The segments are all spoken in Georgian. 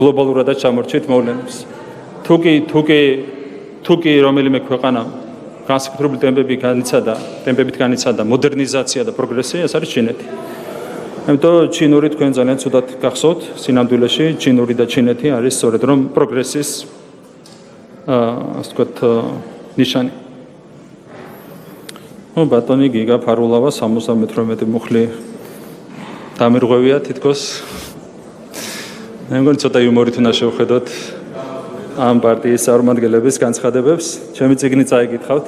გლობალურადაც ჩამორჩით მოვლენებს. თუკი რომელიმე ქვეყანა განსაკუთრებული ტემპებით განიცადა მოდერნიზაცია და პროგრესი, ეს არის ჩინეთი. ამიტომ ჩინური თქვენ ძალიან ცუდად გახსოვთ, სინამდვილეში ჩინური და ჩინეთი არის სწორედ რომ პროგრესის ასე ვთქვათ ნიშანი. ბატონი გიგა ფარულავა 78 მუხლი დამირღვევია თითქოს. მე მგონი ცოტა იუმორით უნდა შევხედოთ ამ პარტიის წარმომადგენლების განცხადებებს. ჩემი წიგნი წაიგითხავთ.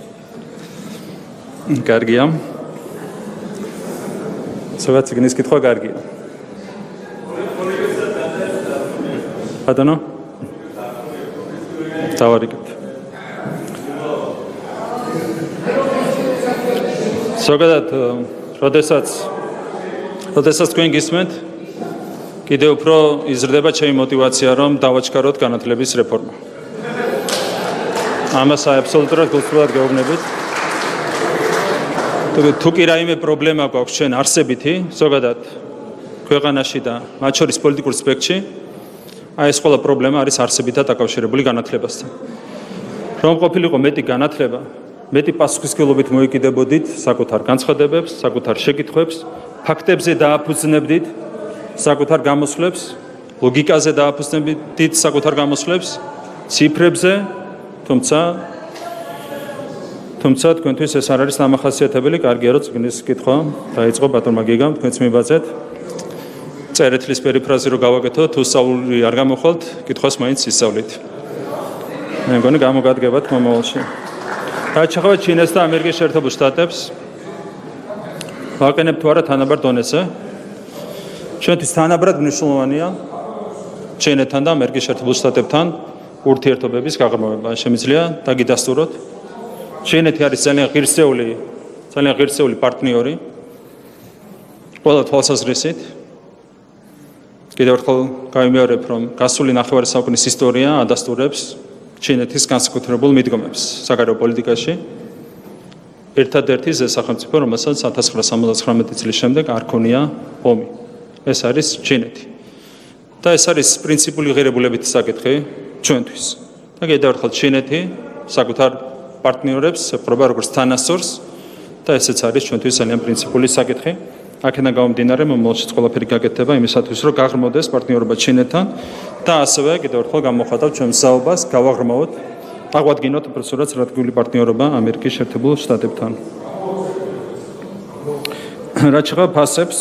კარგია. ცოტა წიგნის კითხვა კარგია. ბატონო? დავარიგებთ. ზოგადად, როდესაც თქვენ გისმენთ, კიდევ უფრო იზრდება ჩემი мотиваცია, რომ დავაჩქაროთ განათლების რეფორმა. ამას აბსოლუტურად გულწრფელად გეუბნებით. თუ კი რაიმე პრობლემა გვაქვს ჩვენ არსებითი, ზოგადად ქვეყანაში და მათ შორის პოლიტიკურ სპექტრში, აი ეს ყველა პრობლემა არის არსებითად დაკავშირებული განათლებასთან. რომ ყოფილიყო მეტი განათლება, მეტი პასუხისმგებლობით მოიკიდებოდით საკუთარ განცხადებებს, საკუთარ შეკითხვებს, ფაქტებზე დააფუძნებდით საკუთარ გამოსვლებს, ლოგიკაზე დააფუძნებდით საკუთარ გამოსვლებს, ციფრებზე, თუმცა თქვენთვის ეს არ არის დამახასიათებელი, კარგია რომ წიგნის კითხვა დაიწყო ბატონმა გიგამ, თქვენც მიბაძეთ. წერეთლის პერიფრაზი რო გავაკეთოთ, თუ სწავლული არ გამოხვალთ, კითხვას მაინც ისწავლით. მე მგონი გამოგადგებათ მომავალში. რაც შეეხება ჩინეთს და ამერიკის შეერთებულ შტატებს, ვაყენებ თუ არა თანაბარ დონეზე. ჩვენთვის თანაბრად მნიშვნელოვანია ჩინეთთან და ამერიკის შეერთებულ შტატებთან ურთიერთობების გაღრმავება. შემიძლია დაგიდასტუროთ. ჩინეთი არის ძალიან ღირსეული პარტნიორი ყველა თვალსაზრისით. კიდევ ერთხელ გავიმეორებ, რომ გასული ნახევარი საუკუნის ისტორია ადასტურებს ჩინეთის განსაკუთრებულ მიდგომებს საგარეო პოლიტიკაში. ერთადერთი სახელმწიფო, რომელსაც 1979 წლის შემდეგ არ ქონია ომი. ეს არის ჩინეთი. და ეს არის პრინციპული ღირებულებითი საკითხი ჩვენთვის. და კიდევ ერთხელ ჩინეთი საკუთარ პარტნიორებს ეპყრობა როგორც თანასწორს და ესეც არის ჩვენთვის ძალიან პრინციპული საკითხი. აქედან გამომდინარე, მომავალშიც ყველაფერი გაკეთდება იმისათვის, რომ გაღრმავდეს პარტნიორობა ჩინეთთან და ასევე კიდევ ერთხელ გამოხატავთ ჩვენ მსაობას, გავაღრმავოთ, აღვადგინოთ უბრალოდ სტრატეგიული პარტნიორობა ამერიკის შეერთებულ შტატებთან. რაც შეეხება ფასებს,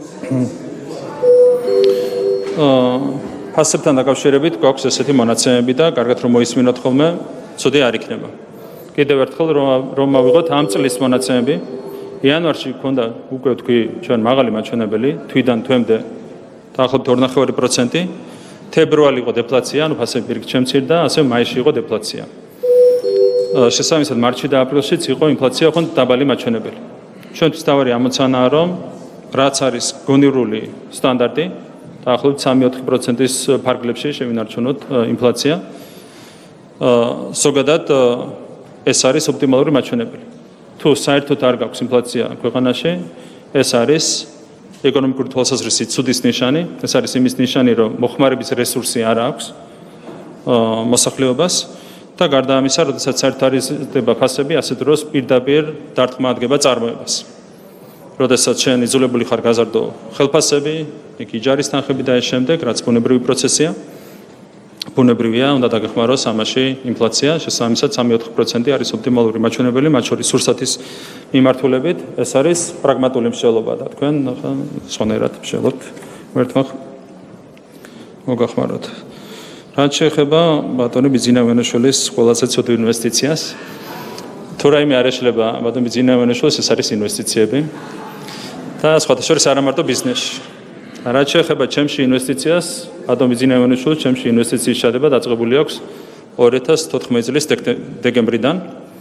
ფასებთან დაკავშირებით გვაქვს ესეთი მონაცემები და კარგად რომ მოისმინოთ ხოლმე, ცუდი არ იქნება. კიდევ ერთხელ რომ მოვიღოთ ამ წლის მონაცემები, იანვარში გქონდა უკვე თქვი ჩვენ მაღალი მაჩვენებელი, თვიდან თვემდე დაახლოებით 2.5%, თებერვალი იყო დეფლაცია, ანუ ფასები პირიქით შემცირდა, ასევე მაისში იყო დეფლაცია. შესაბამისად მარტში და აპრილშიც იყო ინფლაცია ხომ დაბალი მაჩვენებელი. ჩვენთვის თავი ამოცანაა, რომ რაც არის გონივრული სტანდარტი, დაახლოებით 3-4%-ის ფარგლებში შევინარჩუნოთ ინფლაცია. ზოგადად ეს არის ოპტიმალური მაჩვენებელი. თუ საერთოდ არ გაქვს ინფლაცია ქვეყანაში, ეს არის ეკონომიკური თვალსაზრისით ცუდის ნიშანი, ეს არის იმის ნიშანი, რომ მოხმარების რესურსი არ აქვს მოსახლეობას და გარდა ამისა, როდესაც საერთოდ არ იზრდება ფასები, ასე დროს პირდაპირ დარტყმა ადგება წარმოებას. როდესაც შენ იზოლებული ხარ გაზარდო ხელფასები, იქ იჯარის თანხები და ეს შემდეგ, რაც ბუნებრივი პროცესია, ბუნებრივია, უნდა დაგეხმაროს ამაში ინფლაცია, შესაბამისად 3-4% არის ოპტიმალური მაჩვენებელი, მათ შორის სურსათის მიმართულებით, ეს არის პრაგმატული მსჯელობა და თქვენ სხვანაირად მსჯელობთ, ერთმა მოგახმაროთ. რაც შეეხება ბატონი ბიძინავიანაშვილის ყველაზე ცუდ ინვესტიციას, თუ რაიმე არ ეშლება ბატონ ბიძინავიანაშვილს, ეს არის ინვესტიციები და სხვათა შორის არა მარტო ბიზნესში. რაც შეეხება ჩემში ინვესტიციას, ბატონ ბიძინავიანაშვილს ჩემში ინვესტიციის შედება დაწყებული აქვს 2014 წლის დეკემბრიდან.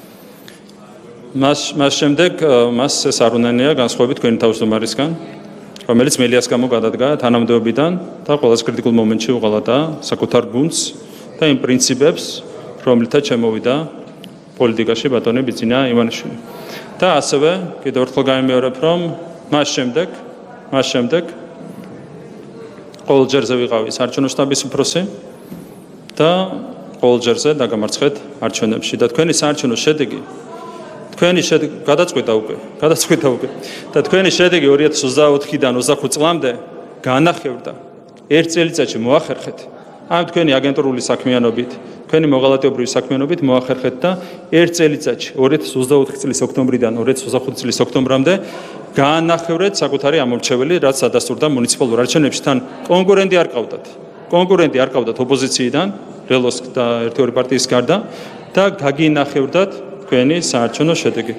მას შემდეგ მას ეს არ უნანია განსხვავებით თქვენი თავმჯდომარისგან, რომელიც მელიას გამო გადადგა თანამდებობიდან და ყველაზე კრიტიკულ მომენტში უღალატა საკუთარ გუნდს და იმ პრინციპებს, რომლითაც შემოვიდა პოლიტიკაში ბატონი ბიძინა ივანიშვილი. და ასევე კიდევ ერთხელ გამიმეორებ, რომ მას შემდეგ ყოველ ჯერზე ვიყავი საარჩევნო შტაბის უფროსი და ყოველ ჯერზე დაგამარცხეთ არჩევნებში და თქვენი საარჩევნო შედეგი გადაწყვეტა უკვე და თქვენი შედეგი 2024-დან 25 წლამდე განახევრდა ერთ წელიწადში მოახერხეთ ამ თქვენი აგენტურული საქმიანობით თქვენი მოღალატეობრივი საქმიანობით მოახერხეთ და ერთ წელიწადში 2024 წლის ოქტომბრიდან 2025 წლის ოქტომბრამდე განახევრეთ საკუთარი ამორჩეველი რაც ადასტურდა მუნიციპალურ არჩევნებში თან კონკურენტი არ ყავდათ ოპოზიციიდან რელოს და ერთი-ორი პარტიის გარდა და გაგინახევრდათ თქვენი საარჩევნო შედეგი.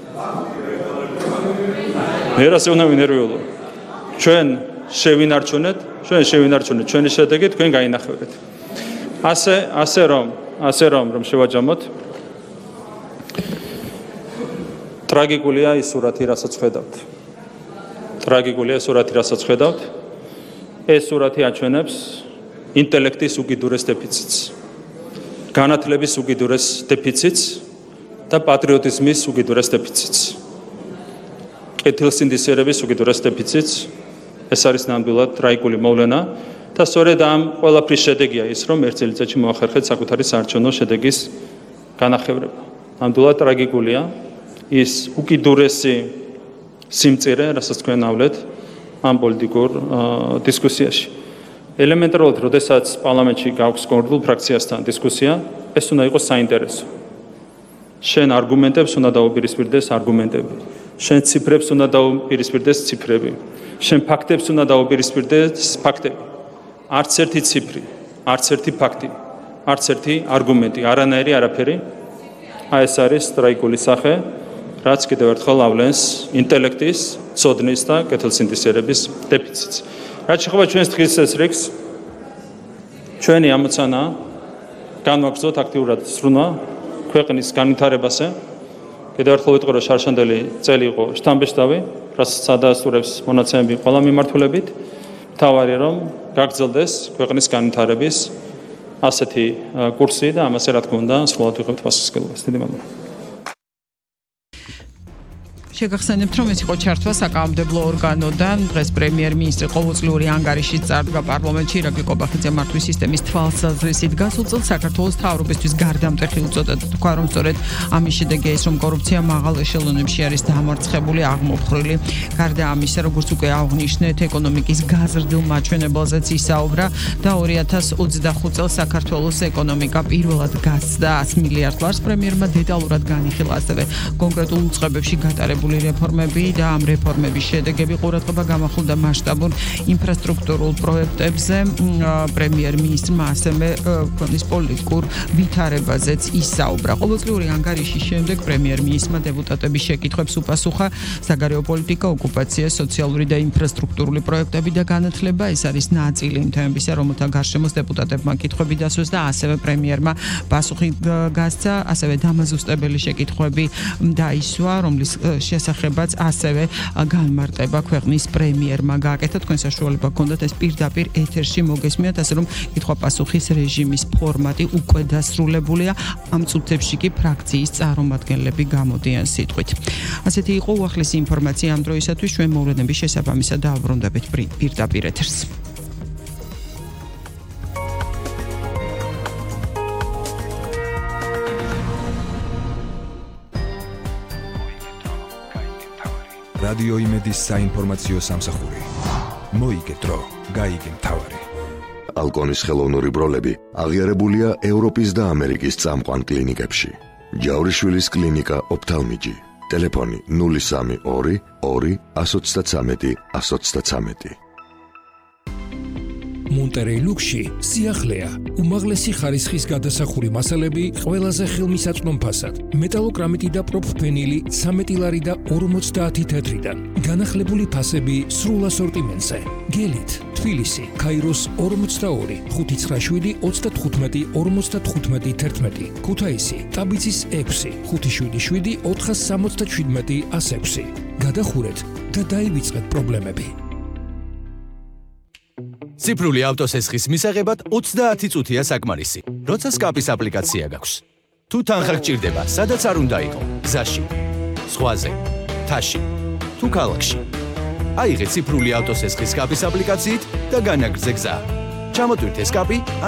მერასე უნდა ვინერვიულო. ჩვენ შევინარჩუნეთ ჩვენი შედეგი, თქვენ გაინახევრეთ. ასე რომ შევაჯამოთ. ტრაგიკულია ის სურათი, რასაც ხედავთ. ეს სურათი აჩვენებს ინტელექტის უკიდურეს დეფიციტს, განათლების უკიდურეს დეფიციტს და პატრიოტიზმის უკიდურეს დეფიციტს. კეთილსინდისიერების უკიდურეს დეფიციტს. ეს არის ნამდვილად ტრაგიკული მოვლენა და სწორედ ამ ყველაფრის შედეგია ის, რომ ერთ წელიწადში მოახერხეთ საკუთარი საარჩევნო შედეგის განახევრება. ნამდვილად ტრაგიკულია ის უკიდურესი სიმწირე, რასაც თქვენავლეთ ამ პოლიტიკურ დისკუსიაში. ელემენტარულად, როდესაც პარლამენტში გაქვს კონკრეტულ ფრაქციასთან დისკუსია, ეს უნდა იყოს საინტერესო. შენ არგუმენტებს უნდა დაუპირისპირდეს არგუმენტები. შენ ციფრებს უნდა დაუპირისპირდეს ციფრები. შენ ფაქტებს უნდა დაუპირისპირდეს ფაქტები. არც ერთი ციფრი, არც ერთი ფაქტი, არც ერთი არგუმენტი, არანაირი არაფერი. ეს არის ტრაგიკული სახე, რაც კიდევ ერთხელ ავლენს ინტელექტის, ცოდნის და კეთილსინდისიერების დეფიციტს. რაც შეეხება ჩვენს დღის წესრიგს, ჩვენი ამოცანა განვაგრძოთ აქტიურად ზრუნვა ქვეყნის განვითარებაზე. კიდევ ერთხელ ვიტყვი, რომ შარშანდელი წელი იყო შთამბეჭდავი, რასაც ადასტურებს მონაცემები ყველა მიმართულებით. მთავარი რომ გაგრძელდეს ქვეყნის განვითარების ასეთი კურსი და ამაზე რა თქმა უნდა სრულად ვიღებთ პასუხისმგებლობას. დიდი მადლობა. შეგახსენებთ, რომ ეს იყო ჩართვა საკანონმდებლო ორგანოდან. დღეს პრემიერ-მინისტრი ყოველწლიური ანგარიშით წარდგა პარლამენტში ირაკლი კობახიძე მართვის სისტემის თვალსაზრისით. გასულ წელს საქართველოს მთავრობისთვის გარდამტეხი უწოდეთ. თქვა, რომ სწორედ ამის შედეგია ის, რომ კორუფცია მაღალ ეშელონებში არის დამარცხებული, აღმოფხრილი. გარდა ამისა, როგორც უკვე აღნიშნეთ, ეკონომიკის გაზრდილ მაჩვენებელზეც ისაუბრა და 2025 წელს საქართველოს ეკონომიკა პირველად გასცდა 100 მილიარდ ლარს. პრემიერმა დეტალურად განიხილა ასევე კონკრეტულ უწყებებში გატარებული რეფორმები და ამ რეფორმების შედეგები ყურადღება გამახვილდა მასშტაბურ ინფრასტრუქტურულ პროექტებზე. პრემიერ-მინისტრმა ასევე ქვეყნის პოლიტიკურ ვითარებაზეც ისაუბრა. ყოველწლიური ანგარიშის შემდეგ პრემიერ-მინისტრმა დეპუტატების შეკითხვებს უპასუხა საგარეო პოლიტიკა, ოკუპაცია, სოციალური და ინფრასტრუქტურული პროექტები და განათლება. ეს არის ნაწილი იმ თემებისა, რომელთა გარშემოს დეპუტატებმა კითხვები დასვეს და ასევე პრემიერმა პასუხი გასცა, ასევე დამაზუსტებელი შეკითხვები დაისვა, რომლის შესახებაც ასევე განმარტება ქვეყნის პრემიერმა გააკეთა. თქვენ საშუალება გქონდათ ეს პირდაპირ ეთერში მოგესმიათ, ასე რომ კითხვა-პასუხის რეჟიმის ფორმატი უკვე დასრულებულია. ამ წუთებში კი ფრაქციის წარმომადგენლები გამოდიან სიტყვით. ასეთი იყო უახლესი ინფორმაცია ამ დროისათვის. ჩვენ მოვლენების შესაბამისად დავბრუნდებით პირდაპირ ეთერს. რადიო იმედის საინფორმაციო სამსახური. მოიგეთრო, გაიგე მთავარი. ალკონის ხელოვნური ბროლები აღიარებულია ევროპის და ამერიკის წამყვან კლინიკებში. ჯავრიშვილის კლინიკა ოფთალმიჯი. ტელეფონი 032 2 133 133. მონტერეი ლუქსში სიახლეა, უმაღლესი ხარისხის გადასახური მასალები ყველაზე ხელმისაწვდომ ფასად. მეტალოკრამიტი და პროფფენილი 13 ლარი და 50 თეთრიდან. განახლებული ფასები სრულ ასორტიმენტზე. გელით, თბილისი, ქაიროს 42, 597 35 55 11. ქუთაისი, ტაბიცის 6, 577 467 106. გადახურეთ და დაივიწყეთ პრობლემები. ციფრული ავტოსესხის მისაღებად 30 წუთია საკმარისი. როცა სკაპის აპლიკაცია გაქვს. თუ თანხა გჭირდება, სადაც არ უნდა იყო, გზაში, ზღვაზე, მთაში, თუ ქალაქში. აიღე ციფრული ავტოსესხის კაპის აპლიკაციით და განაგრძე გზა. ჩამოტვირთ ეს კაპი